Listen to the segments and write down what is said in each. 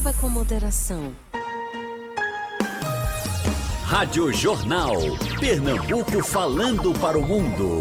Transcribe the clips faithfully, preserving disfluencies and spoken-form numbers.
Beba com moderação. Rádio Jornal. Pernambuco falando para o mundo.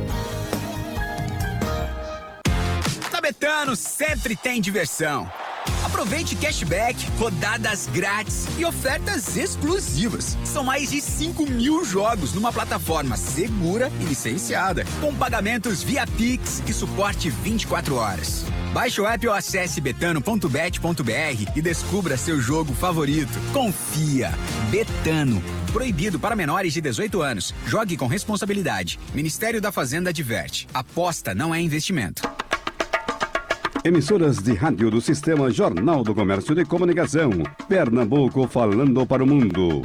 Na Betano sempre tem diversão. Aproveite cashback, rodadas grátis e ofertas exclusivas. São mais de cinco mil jogos numa plataforma segura e licenciada, com pagamentos via Pix e suporte vinte e quatro horas. Baixe o app ou acesse betano ponto bet ponto br e descubra seu jogo favorito. Confia. Betano. Proibido para menores de dezoito anos. Jogue com responsabilidade. Ministério da Fazenda adverte. Aposta não é investimento. Emissoras de rádio do Sistema Jornal do Comércio de Comunicação. Pernambuco falando para o mundo.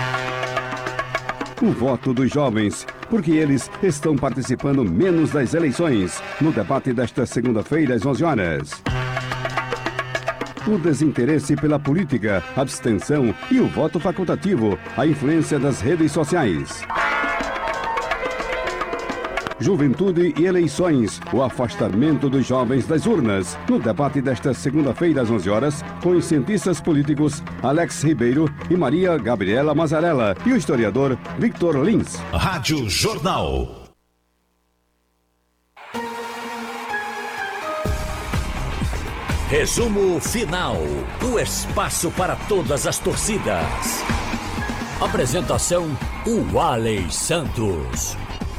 O voto dos jovens, porque eles estão participando menos das eleições. No debate desta segunda-feira, às onze horas. O desinteresse pela política, abstenção e o voto facultativo, a influência das redes sociais. Juventude e eleições, o afastamento dos jovens das urnas. No debate desta segunda-feira, às onze horas, com os cientistas políticos Alex Ribeiro e Maria Gabriela Mazarella e o historiador Victor Lins. Rádio Jornal. Resumo final. O espaço para todas as torcidas. Apresentação: o Alex Santos.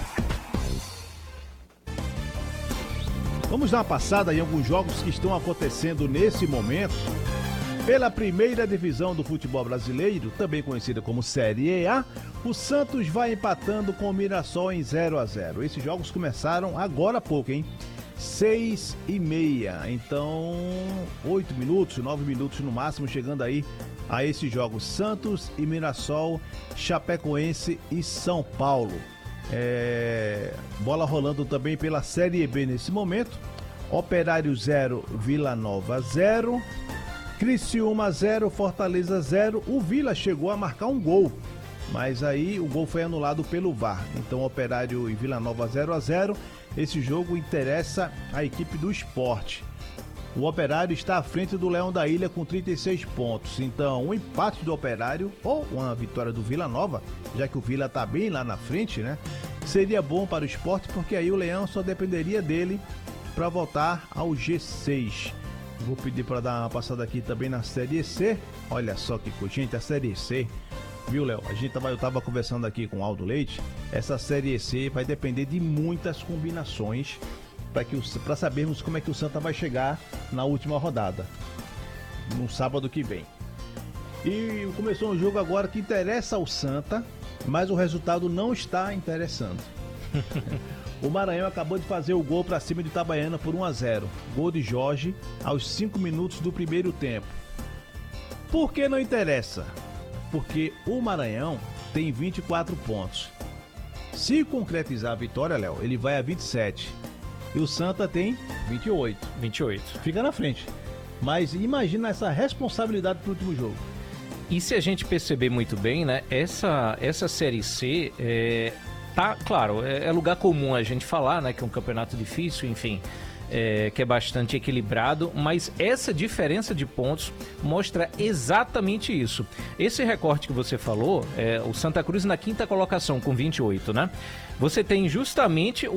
Vamos dar uma passada em alguns jogos que estão acontecendo nesse momento. Pela primeira divisão do futebol brasileiro, também conhecida como Série A, o Santos vai empatando com o Mirassol em zero a zero. Esses jogos começaram agora há pouco, hein? seis e meia, então oito minutos, nove minutos no máximo, chegando aí a esses jogos. Santos e Mirassol, Chapecoense e São Paulo. É... Bola rolando também pela Série B nesse momento. Operário zero, Vila Nova zero, Criciúma zero, Fortaleza zero. O Vila chegou a marcar um gol, mas aí o gol foi anulado pelo V A R. Então Operário e Vila Nova zero a zero. Esse jogo interessa a equipe do Sport. O Operário está à frente do Leão da Ilha com trinta e seis pontos. Então, um empate do Operário ou uma vitória do Vila Nova, já que o Vila está bem lá na frente, né? Seria bom para o Sport, porque aí o Leão só dependeria dele para voltar ao G seis. Vou pedir para dar uma passada aqui também na Série C. Olha só que coisa, gente, a Série C. Viu, Léo? A gente tava, eu tava conversando aqui com o Aldo Leite. Essa Série C vai depender de muitas combinações para que para sabermos como é que o Santa vai chegar na última rodada, no sábado que vem. E começou um jogo agora que interessa ao Santa, mas o resultado não está interessando. O Maranhão acabou de fazer o gol para cima de Itabaiana por um a zero. Gol de Jorge aos cinco minutos do primeiro tempo. Por que não interessa? Porque o Maranhão tem vinte e quatro pontos. Se concretizar a vitória, Léo, ele vai a vinte e sete. E o Santa tem vinte e oito. vinte e oito. Fica na frente. Mas imagina essa responsabilidade pro último jogo. E se a gente perceber muito bem, né, essa, essa Série C, é, tá, claro, é, é lugar comum a gente falar, né, que é um campeonato difícil, enfim, é, que é bastante equilibrado, mas essa diferença de pontos mostra exatamente isso. Esse recorte que você falou, é, o Santa Cruz na quinta colocação com vinte e oito, né? Você tem justamente o